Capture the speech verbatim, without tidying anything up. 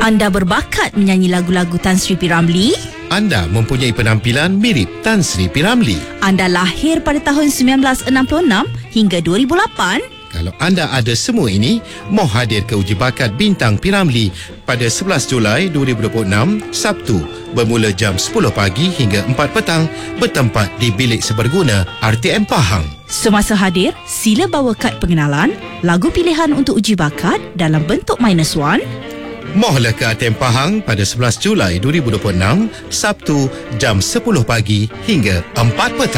Anda berbakat menyanyi lagu-lagu Tan Sri P. Ramlee? Anda mempunyai penampilan mirip Tan Sri P. Ramlee. Anda lahir pada tahun sembilan belas enam puluh enam hingga dua ribu lapan? Kalau anda ada semua ini, mohon hadir ke uji bakat Bintang P. Ramlee pada sebelas Julai dua ribu dua puluh enam, Sabtu, bermula jam sepuluh pagi hingga empat petang, bertempat di Bilik Seberguna R T M Pahang. Semasa hadir, sila bawa kad pengenalan, lagu pilihan untuk uji bakat dalam bentuk minus one. Mohonlah ke R T M Pahang pada sebelas Julai dua ribu dua puluh enam, Sabtu, jam sepuluh pagi hingga empat petang.